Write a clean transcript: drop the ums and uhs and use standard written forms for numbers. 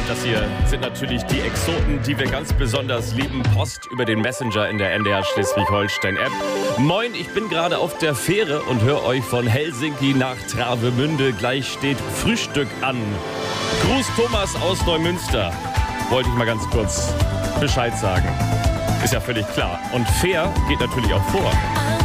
Das hier sind natürlich die Exoten, die wir ganz besonders lieben. Post über den Messenger in der NDR Schleswig-Holstein-App. Moin, ich bin gerade auf der Fähre und höre euch von Helsinki nach Travemünde. Gleich steht Frühstück an. Gruß Thomas aus Neumünster. Wollte ich mal ganz kurz Bescheid sagen. Ist ja völlig klar. Und fair geht natürlich auch vor.